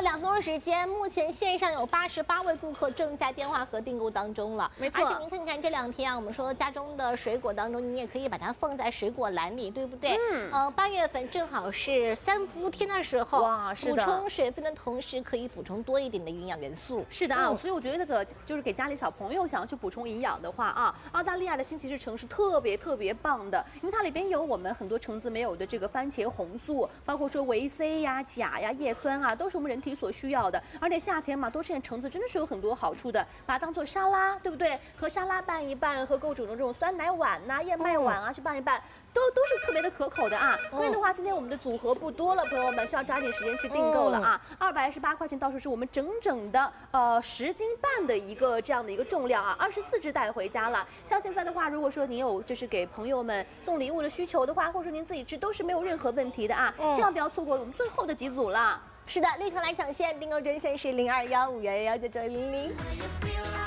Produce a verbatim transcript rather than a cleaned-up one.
两分钟时间，目前线上有八十八位顾客正在电话和订购当中了。 没错， 而且您看看这两天啊，我们说家中的水果当中，你也可以把它放在水果篮里，对不对？嗯。呃，八月份正好是三伏天的时候， 哇，是的。 补充水分的同时，可以补充多一点的营养元素。 是的啊，嗯、所以我觉得这个就是给家里小朋友想要去补充营养的话啊，澳大利亚的新奇士橙是特别特别棒的，因为它里边有我们很多橙子没有的这个番茄红素，包括说维 C 呀、钾呀、叶酸啊，都是我们人体所需要的。而且夏天嘛，多吃点橙子真的是有很多好处的，把它当做沙拉，对不对？和沙拉拌一拌，和各种的这种酸奶碗呐、燕麦碗啊去拌一拌，都都是特别的可口的啊。所以的话，今天我们的组合不多了，朋友们需要抓紧时间去订购了啊！二百二十八块钱，到时候是我们整整的呃十斤半的一个这样的一个重量啊，二十四只带回家了。像现在的话，如果说您有就是给朋友们送礼物的需求的话，或者说您自己吃，都是没有任何问题的啊！千万不要错过我们最后的几组了。 是的，立刻来抢线，订购专线是零二幺五幺幺幺九九零零。